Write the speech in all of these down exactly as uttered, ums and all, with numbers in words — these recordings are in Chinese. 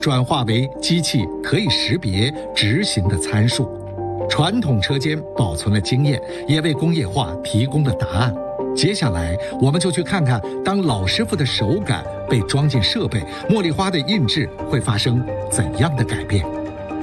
转化为机器可以识别执行的参数。传统车间保存了经验，也为工业化提供了答案。接下来，我们就去看看，当老师傅的手感被装进设备，茉莉花的印制会发生怎样的改变。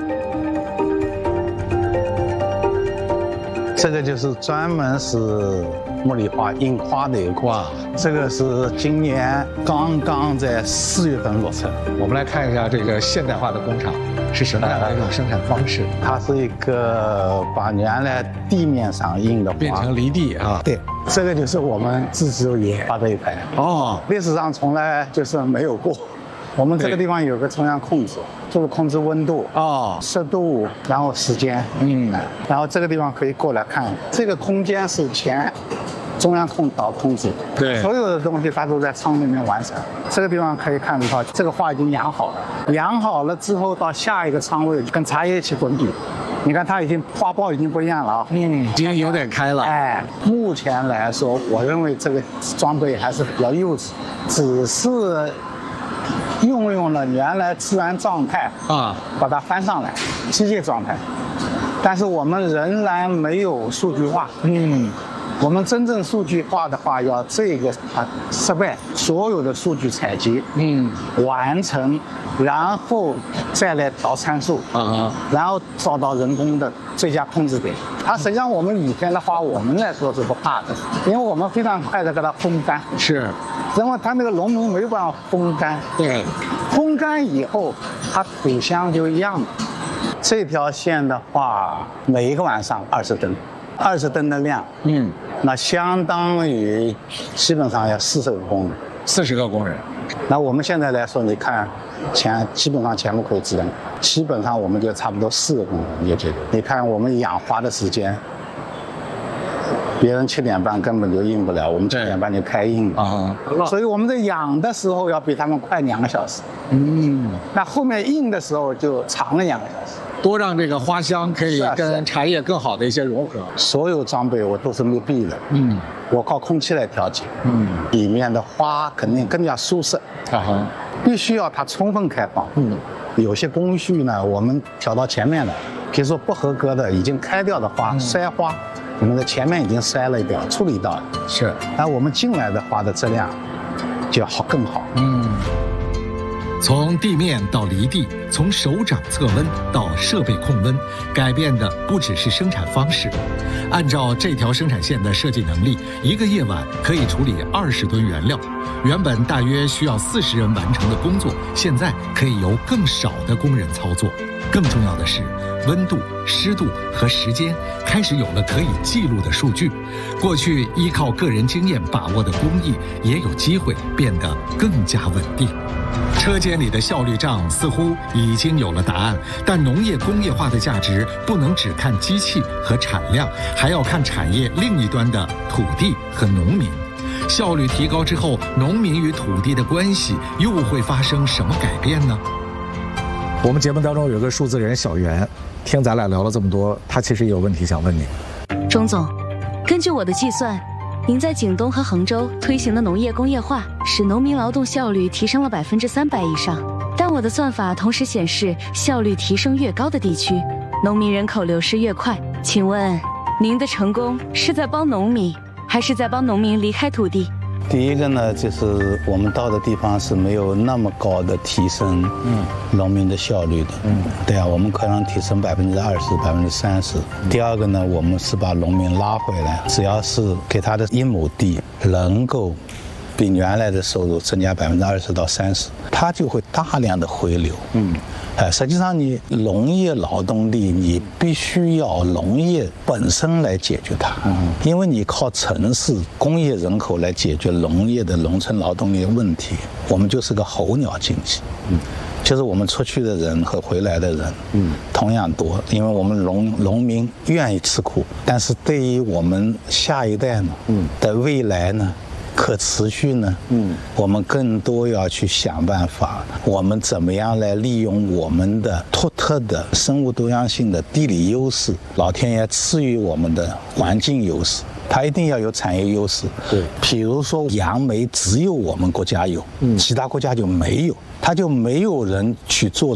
这个就是专门是茉莉花印花的一块，这个是今年刚刚在四月份落成。 我们来看一下这个现代化的工厂是什么样的一种生产方式？ 它是一个把原来地面上印的花变成离地啊。 对，这个就是我们自己研发的一台哦，历史上从来就是没有过。我们这个地方有个中央控制，就是控制温度哦、湿度，然后时间，嗯，然后这个地方可以过来看，这个空间是前中央控导控制， 对， 所有的东西它都在仓里面完成。这个地方可以看到，这个花已经养好了，养好了之后到下一个仓位跟茶叶一起滚笔。你看它已经花苞已经不一样了啊， 嗯，已经有点开了。 哎，目前来说，我认为这个装备还是比较幼稚，只是运用了原来自然状态啊，把它翻上来，机械状态。但是我们仍然没有数据化。嗯，我们真正数据化的话，要这个啊设备所有的数据采集，嗯，完成，然后再来导参数，啊，然后找到人工的最佳控制点。它实际上我们以前的话，我们来说是不怕的，因为我们非常快的给它烘干。是。然后它那个农民没有办法烘干，对，烘干以后它土香就一样了。这条线的话，每一个晚上二十吨，二十吨的量，嗯，那相当于基本上要四十个工人， 四十个工人。 那我们现在来说，你看全基本上全部可以自动，基本上我们就差不多四个工人也解决。你看我们养花的时间。别人七点半根本就印不了，我们七点半就开印了啊，所以我们在养的时候要比他们快两个小时。嗯，那后面印的时候就长了两个小时， 多让这个花香可以跟茶叶更好的一些融合。 所有装备我都是密闭的，嗯，我靠空气来调节，嗯，里面的花肯定更加舒适啊哈，必须要它充分开放。嗯，有些工序呢，我们调到前面了，比如说不合格的已经开掉的花，筛花。我们的前面已经筛了掉，处理到了，是。那我们进来的花的质量就要好更好。嗯。 从地面到离地，从手掌测温到设备控温，改变的不只是生产方式。按照这条生产线的设计能力，一个夜晚可以处理二十吨原料。原本大约需要四十人完成的工作，现在可以由更少的工人操作。更重要的是，温度、湿度和时间开始有了可以记录的数据。过去依靠个人经验把握的工艺，也有机会变得更加稳定。车间里的效率账似乎已经有了答案，但农业工业化的价值不能只看机器和产量，还要看产业另一端的土地和农民。效率提高之后，农民与土地的关系又会发生什么改变呢？ 我们节目当中有个数字人小袁，听咱俩聊了这么多，他其实也有问题想问你。 钟总，根据我的计算，您在景东和衡州推行的农业工业化，使农民劳动效率提升了百分之三百以上。但我的算法同时显示，效率提升越高的地区，农民人口流失越快。请问，您的成功是在帮农民，还是在帮农民离开土地？ 第一个呢，就是我们到的地方是没有那么高的提升，嗯，农民的效率的，嗯，对啊，我们可能提升百分之二十、百分之三十。第二个呢，我们是把农民拉回来，只要是给他的一亩地能够比原来的收入增加百分之二十到三十，他就会大量的回流，嗯。哎，实际上你农业劳动力，你必须要农业本身来解决它，嗯，因为你靠城市工业人口来解决农业的农村劳动力问题，我们就是个候鸟经济，嗯，就是我们出去的人和回来的人，嗯，同样多，因为我们农农民愿意吃苦，但是对于我们下一代呢，嗯，的未来呢？可持续呢，嗯，我们更多要去想办法，我们怎么样来利用我们的独特的生物多样性的地理优势，老天爷赐予我们的环境优势，它一定要有产业优势。对，比如说杨梅只有我们国家有，嗯，其他国家就没有，它就没有人去做